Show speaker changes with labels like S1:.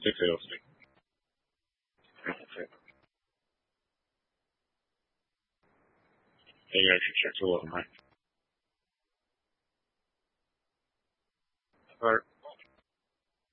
S1: 606. That's it. Hey, I should check the water, Mike. All right.